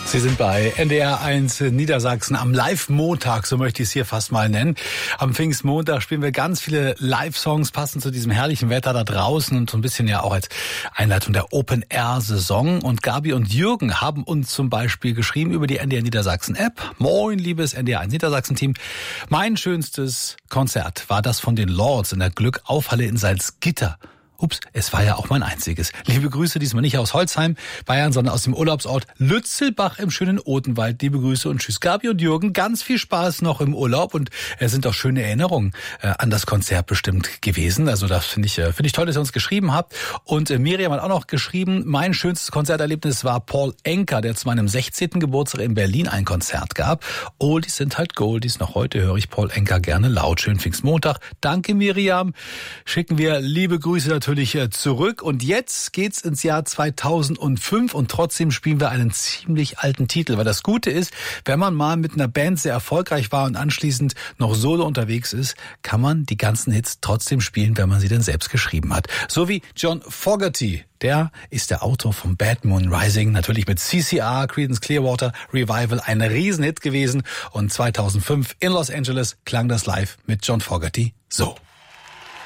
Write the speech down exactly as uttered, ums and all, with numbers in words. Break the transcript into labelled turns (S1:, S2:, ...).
S1: Sie sind bei N D R eins Niedersachsen am Live-Montag, so möchte ich es hier fast mal nennen. Am Pfingstmontag spielen wir ganz viele Live-Songs, passend zu diesem herrlichen Wetter da draußen und so ein bisschen ja auch als Einleitung der Open-Air-Saison. Und Gabi und Jürgen haben uns zum Beispiel geschrieben über die N D R Niedersachsen-App. Moin, liebes N D R eins Niedersachsen-Team. Mein schönstes Konzert war das von den Lords in der Glückaufhalle in Salzgitter. Ups, es war ja auch mein einziges. Liebe Grüße, diesmal nicht aus Holzheim, Bayern, sondern aus dem Urlaubsort Lützelbach im schönen Odenwald. Liebe Grüße und tschüss. Gabi und Jürgen, ganz viel Spaß noch im Urlaub und es sind auch schöne Erinnerungen äh, an das Konzert bestimmt gewesen. Also das finde ich äh, finde ich toll, dass ihr uns geschrieben habt. Und äh, Miriam hat auch noch geschrieben, mein schönstes Konzerterlebnis war Paul Enka, der zu meinem sechzehnten Geburtstag in Berlin ein Konzert gab. Oldies sind halt Goldies. Noch heute höre ich Paul Enka gerne laut. Schönen Pfingstmontag. Danke, Miriam. Schicken wir liebe Grüße natürlich zurück. Und jetzt geht's ins Jahr zweitausendfünf und trotzdem spielen wir einen ziemlich alten Titel. Weil das Gute ist, wenn man mal mit einer Band sehr erfolgreich war und anschließend noch solo unterwegs ist, kann man die ganzen Hits trotzdem spielen, wenn man sie denn selbst geschrieben hat. So wie John Fogerty. Der ist der Autor von Bad Moon Rising, natürlich mit C C R, Creedence Clearwater Revival, ein Riesenhit gewesen. Und zweitausendfünf in Los Angeles klang das live mit John Fogerty so.